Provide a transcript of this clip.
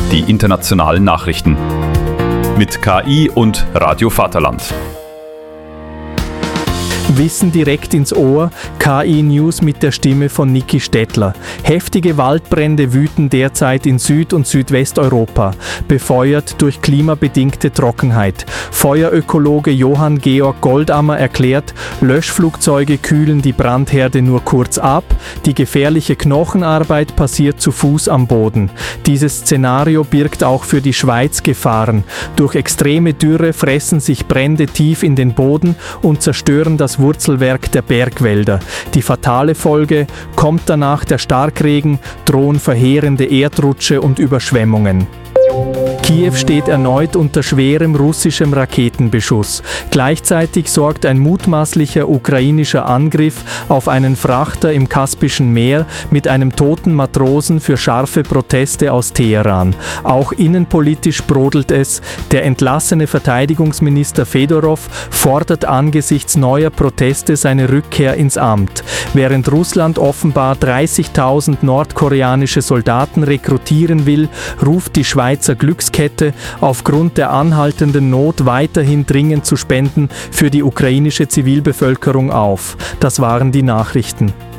Die internationalen Nachrichten. Mit KI und Radio Vaterland. Wissen direkt ins Ohr, KI News mit der Stimme von Niki Stettler. Heftige Waldbrände wüten derzeit in Süd- und Südwesteuropa, befeuert durch klimabedingte Trockenheit. Feuerökologe Johann Georg Goldammer erklärt, Löschflugzeuge kühlen die Brandherde nur kurz ab, die gefährliche Knochenarbeit passiert zu Fuß am Boden. Dieses Szenario birgt auch für die Schweiz Gefahren. Durch extreme Dürre fressen sich Brände tief in den Boden und zerstören das Wurzelwerk der Bergwälder. Die fatale Folge: kommt danach der Starkregen, drohen verheerende Erdrutsche und Überschwemmungen. Kiew steht erneut unter schwerem russischem Raketenbeschuss. Gleichzeitig sorgt ein mutmaßlicher ukrainischer Angriff auf einen Frachter im Kaspischen Meer mit einem toten Matrosen für scharfe Proteste aus Teheran. Auch innenpolitisch brodelt es. Der entlassene Verteidigungsminister Fedorow fordert angesichts neuer Proteste seine Rückkehr ins Amt. Während Russland offenbar 30.000 nordkoreanische Soldaten rekrutieren will, ruft die Schweizer Glückskette aufgrund der anhaltenden Not weiterhin dringend zu Spenden für die ukrainische Zivilbevölkerung auf. Das waren die Nachrichten.